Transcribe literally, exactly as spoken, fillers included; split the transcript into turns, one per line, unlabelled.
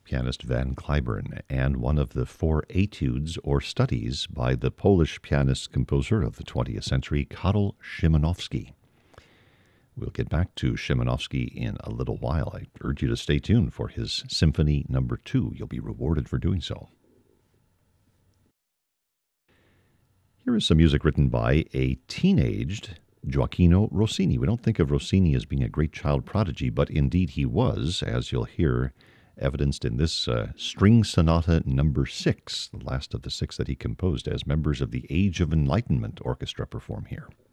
pianist Van Cliburn, and one of the four etudes or studies by the Polish pianist-composer of the twentieth century, Karol Szymanowski. We'll get back to Szymanowski in a little while. I urge you to stay tuned for his Symphony Number Two. You'll be rewarded for doing so. Here is some music written by a teenaged Gioacchino Rossini. We don't think of Rossini as being a great child prodigy, but indeed he was, as you'll hear evidenced in this uh, String Sonata Number Six, the last of the six that he composed as members of the Age of Enlightenment Orchestra perform here.